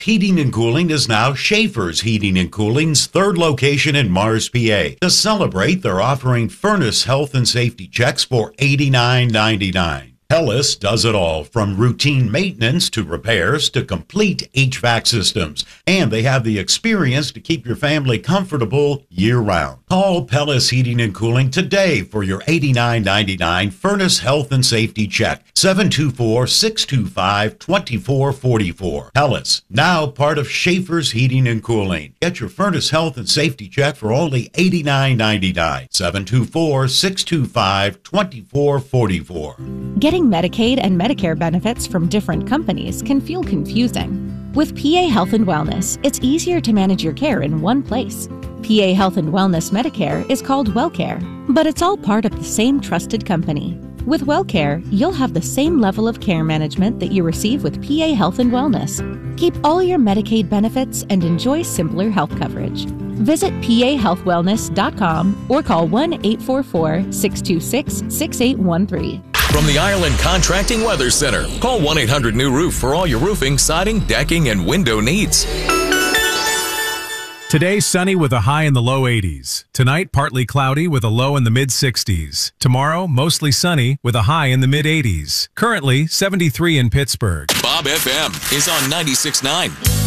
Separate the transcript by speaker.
Speaker 1: Heating and Cooling is now Schaefer's Heating and Cooling's third location in Mars, PA. To celebrate, they're offering furnace health and safety checks for $89.99. Hellis does it all, from routine maintenance to repairs to complete HVAC systems. And they have the experience to keep your family comfortable year-round. Call Pellis Heating and Cooling today for your $89.99 furnace health and safety check. 724-625-2444. Pellis, now part of Schaefer's Heating and Cooling. Get your furnace health and safety check for only $89.99. 724-625-2444.
Speaker 2: Getting Medicaid and Medicare benefits from different companies can feel confusing. With PA Health and Wellness, it's easier to manage your care in one place. PA Health and Wellness Medicare is called WellCare, but it's all part of the same trusted company. With WellCare, you'll have the same level of care management that you receive with PA Health and Wellness. Keep all your Medicaid benefits and enjoy simpler health coverage. Visit pahealthwellness.com or call 1-844-626-6813.
Speaker 3: From the Ireland Contracting Weather Center, call 1-800-NEW-ROOF for all your roofing, siding, decking, and window needs.
Speaker 4: Today, sunny with a high in the low 80s. Tonight, partly cloudy with a low in the mid-60s. Tomorrow, mostly sunny with a high in the mid-80s. Currently, 73 in Pittsburgh.
Speaker 3: Bob FM is on 96.9.